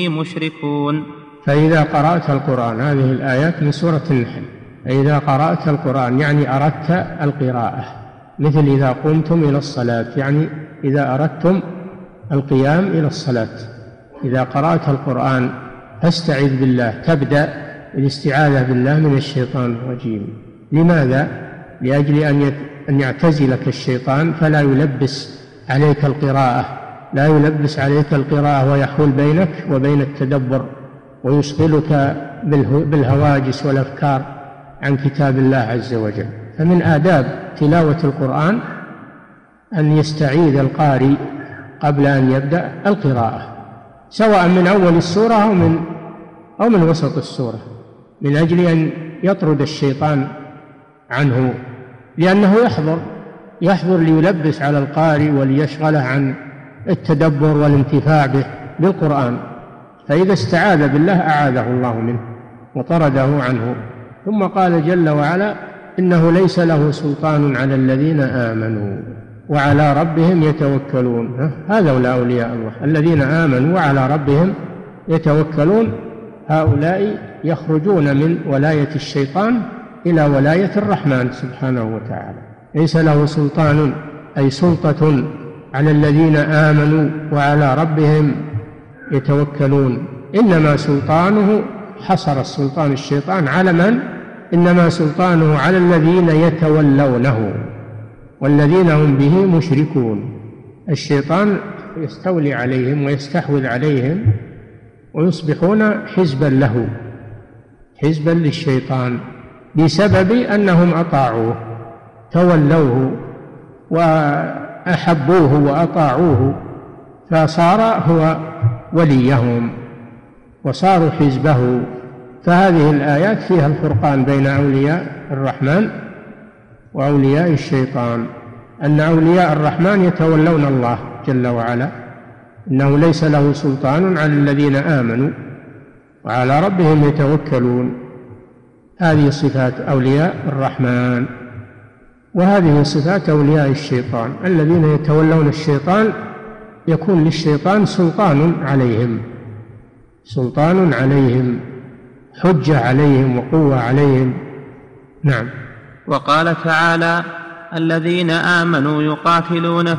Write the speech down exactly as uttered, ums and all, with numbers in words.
مشركون. فإذا قرأت القرآن، هذه الآيات من سورة النحل، إذا قرأت القرآن يعني أردت القراءة، مثل إذا قمتم إلى الصلاة، يعني إذا أردتم القيام إلى الصلاة. إذا قرأت القرآن فاستعذ بالله، تبدأ الاستعاذة بالله من الشيطان الرجيم. لماذا؟ لأجل أن يعتزلك الشيطان فلا يلبس عليك القراءة، لا يلبس عليك القراءة ويحول بينك وبين التدبر ويشغلك بالهواجس والأفكار عن كتاب الله عز وجل. فمن آداب تلاوة القرآن أن يستعيذ القارئ قبل أن يبدأ القراءة، سواء من أول السورة أو من أو من وسط السورة، من أجل أن يطرد الشيطان عنه، لأنه يحضر يحضر ليلبس على القارئ وليشغله عن التدبر والانتفاع به بالقرآن. فإذا استعاذ بالله أعاذه الله منه وطرده عنه. ثم قال جل وعلا: إنه ليس له سلطان على الذين آمنوا وعلى ربهم يتوكلون. هؤلاء أولياء الله الذين آمنوا وعلى ربهم يتوكلون، هؤلاء يخرجون من ولاية الشيطان إلى ولاية الرحمن سبحانه وتعالى. ليس له سلطان أي سلطة على الذين آمنوا وعلى ربهم يتوكلون، إنما سلطانه، حصر السلطان الشيطان على من؟ إنما سلطانه على الذين يتولونه والذين هم به مشركون. الشيطان يستولي عليهم ويستحوذ عليهم ويصبحون حزبا له، حزبا للشيطان، بسبب أنهم أطاعوه، تولوه وأحبوه وأطاعوه، فصار هو وليهم وصاروا حزبه. فهذه الآيات فيها الفرقان بين أولياء الرحمن وأولياء الشيطان، أن أولياء الرحمن يتولون الله جل وعلا، إنه ليس له سلطان على الذين آمنوا وعلى ربهم يتوكلون. هذه صفات أولياء الرحمن. وهذه صفات أولياء الشيطان، الذين يتولون الشيطان يكون للشيطان سلطان عليهم، سلطان عليهم، حجة عليهم وقوة عليهم. نعم. وقال تعالى: الذين آمنوا يقاتلون